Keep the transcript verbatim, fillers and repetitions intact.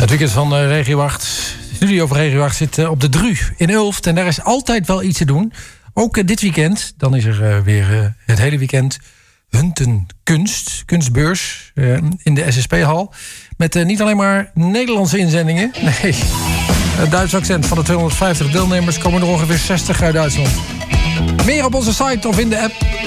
Het weekend van uh, Regio acht. De studio van Regio acht zit uh, op de Dru in Ulft. En daar is altijd wel iets te doen. Ook uh, dit weekend. Dan is er uh, weer uh, het hele weekend Hunten Kunst. Kunstbeurs uh, in de S S P-hal. Met uh, niet alleen maar Nederlandse inzendingen. Nee, het Duits accent van de tweehonderdvijftig deelnemers komen er ongeveer zestig uit Duitsland. Meer op onze site of in de app.